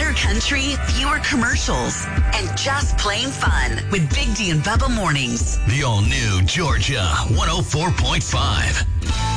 More country, fewer commercials, and just plain fun with Big D and Bubba Mornings. The all-new Georgia 104.5.